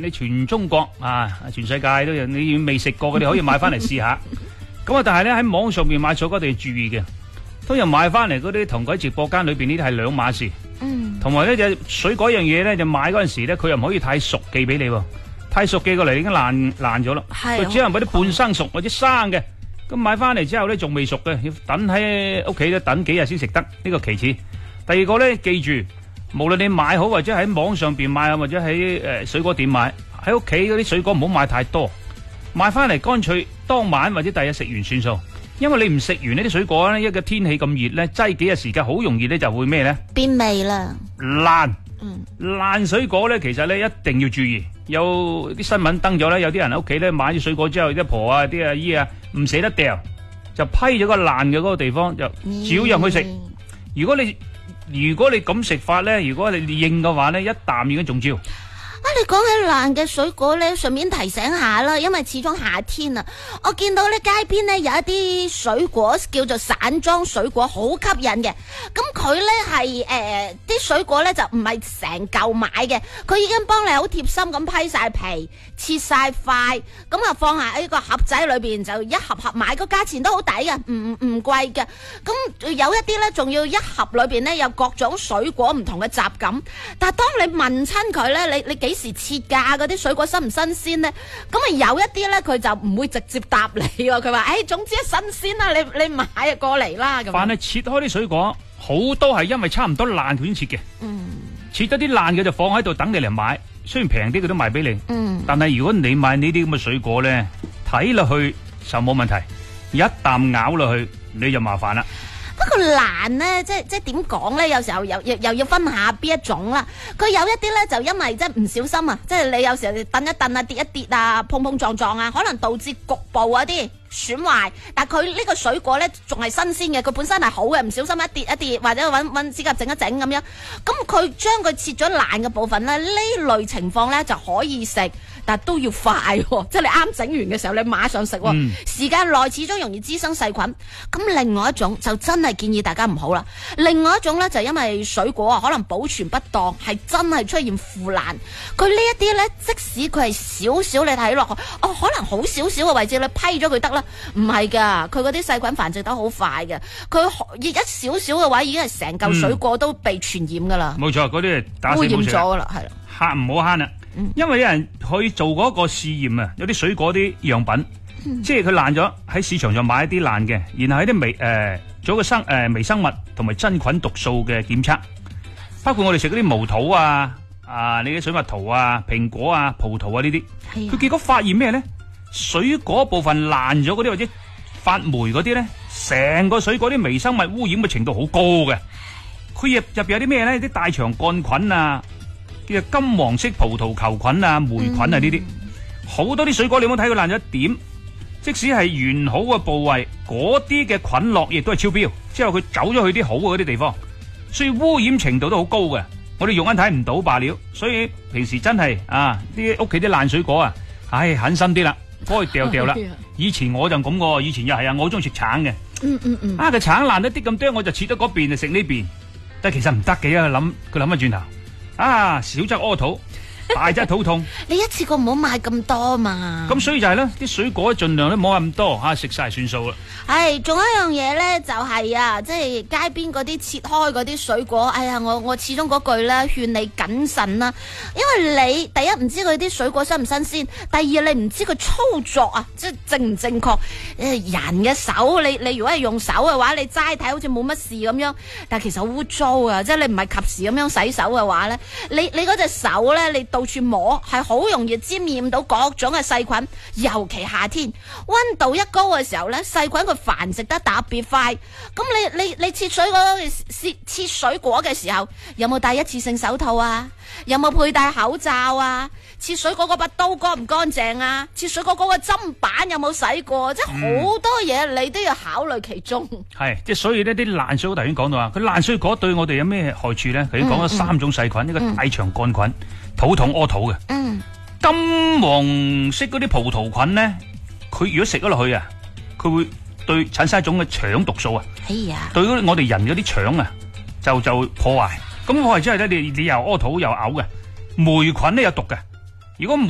你全中國啊，全世界都有，你未食過嘅你可以買翻嚟試下。咁啊，但係咧喺網上面買水果一定要注意嘅，通常買翻嚟嗰啲同佢直播間裏邊呢啲係兩碼事。同埋呢隻水果一樣嘢咧，就買嗰陣時咧，佢又唔可以太熟寄俾你喎，太熟寄過嚟已經爛咗啦。佢只能俾啲半生熟或者生嘅。咁買翻嚟之後咧，仲未熟嘅，要等喺屋企咧等幾日先食得，呢個其次。第二個咧，記住，無論你買好或者喺網上邊買啊，或者喺水果店買，喺屋企嗰啲水果唔好買太多，買翻嚟乾脆當晚或者第日食完算數。因為你唔食完呢啲水果咧，一個天氣咁熱咧，擠幾日時間好容易咧就會咩咧？ 變味啦， 爛水果咧，其實咧一定要注意。有啲新聞登咗咧，有啲人喺屋企咧買咗水果之後，啲婆啊、啲阿姨啊唔捨得掉，就批咗個爛嘅嗰個地方，就照樣去食。如果你咁食法咧，如果你認嘅話咧，一啖已經中招。 你講起爛嘅水果咧，順便提醒下啦，因為始終夏天啊，我見到咧街邊咧有一啲水果叫做散裝水果，好吸引嘅。咁佢咧係啲水果咧就唔係成嚿買嘅，佢已經幫你好貼心咁批晒皮、切晒塊，咁啊放下喺個盒仔裏邊，就一盒盒買，個價錢都好抵嘅，唔貴嘅。咁有一啲咧仲要一盒裏邊咧有各種水果唔同嘅雜感，但係當你問親佢咧，你幾時切㗎？嗰啲水果新唔新鮮咧？咁啊有一啲咧佢就唔會直接答你喎，佢話總之新鮮啦，你買啊過嚟啦咁。 凡係切開啲水果，好多係因為差唔多爛佢先切嘅。切得啲爛嘅就放喺度等你嚟買，雖然平啲佢都賣俾你。但係如果你買呢啲咁嘅水果咧，睇落去就冇問題，一啖咬落去你就麻煩啦。 不過爛咧，即係點講咧？有時候又要分下邊一種啦。佢有一啲咧就因為即係唔小心啊，即係你有時候蹬一蹬啊、跌一跌啊、碰碰撞撞啊，可能導致局部嗰啲損壞。但係佢呢個水果咧仲係新鮮嘅，佢本身係好嘅，唔小心一跌一跌或者搵指甲整一整咁樣，咁佢將佢切咗爛嘅部分咧，呢類情況咧就可以食。但都要快，即係你啱整完嘅時候，你馬上食，時間耐始終容易滋生細菌。咁另外一種就真係建議大家唔好啦。另外一種咧就因為水果啊可能保存不當，係真係出現腐爛。佢呢一啲咧，即使佢係少少，你睇落去，可能好少少嘅位置你批咗佢得啦，唔係噶，佢嗰啲細菌繁殖得好快嘅，佢一少少嘅話已經係成嚿水果都被傳染噶啦。 冇錯，嗰啲係打死冇錯。污染咗啦，係啦，慳唔好慳啦。因為有人去做嗰個試驗啊，有啲水果啲樣品，即係佢爛咗喺市場上買一啲爛嘅，然後喺啲做個微生物同埋真菌毒素嘅檢測，包括我哋食嗰啲毛桃啊、你啲水蜜桃啊、蘋果啊、葡萄啊呢啲，佢結果發現咩咧？水果部分爛咗嗰啲或者發霉嗰啲咧，成個水果啲微生物污染嘅程度好高嘅。佢入邊有啲咩咧？啲大腸桿菌啊。叫金黃色葡萄球菌啊、霉菌啊呢啲，好多啲水果你冇睇佢爛咗一點，即使係完好嘅部位，嗰啲嘅菌落亦都係超標，之後佢走咗去啲好嘅嗰啲地方，所以污染程度都好高嘅。我哋肉眼睇唔到罷了，所以平時真係啲屋企啲爛水果啊，狠心啲啦，幫佢掉啦。以前我就咁嘅，以前又係我好中意食橙嘅，個橙爛得啲咁多，我就切咗嗰邊就食呢邊，但係其實唔得嘅，佢諗翻轉頭。小則屙肚，大則肚痛。 你一次過唔好買咁多嘛。 咁所以就係咧，啲水果盡量都唔好咁多食晒算數啦。 仲有一樣嘢咧，就係即係街邊嗰啲切開嗰啲水果，我始終嗰句咧，勸你謹慎啦。因為你第一唔知佢啲水果新唔新鮮，第二你唔知佢操作啊，即係正唔正確。人嘅手，你如果係用手嘅話，你齋睇好似冇乜事咁樣，但係其實好污糟啊！即係你唔係及時咁樣洗手嘅話咧，你嗰隻手咧，你到處摸係好容易沾染到各種嘅細菌，尤其夏天溫度一高嘅時候咧，細菌佢繁殖得特別快。咁你切水果嘅時候，有冇戴一次性手套啊？有冇佩戴口罩啊？切水果嗰把刀乾唔乾淨啊？切水果嗰個砧板有冇洗過？即係好多嘢你都要考慮其中。 係，即係所以呢啲爛水果頭先講到啊，佢爛水果對我哋有咩害處咧？佢已經講咗3種細菌，一個大腸桿菌，肚痛屙肚嘅。金黃色嗰啲葡萄菌咧，佢如果食咗落去啊，佢會對產生一種嘅腸毒素啊。對我哋人嗰啲腸啊，就破壞。咁破壞之後咧，你又屙肚又嘔嘅。霉菌咧有毒嘅。如果